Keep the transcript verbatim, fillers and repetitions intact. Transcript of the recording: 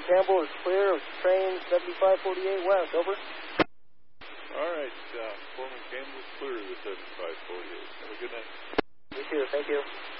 Campbell is clear of train seventy-five forty-eight west, over. All right, uh, Foreman Campbell is clear of the seventy-five forty-eight. Have a good night. You too, thank you.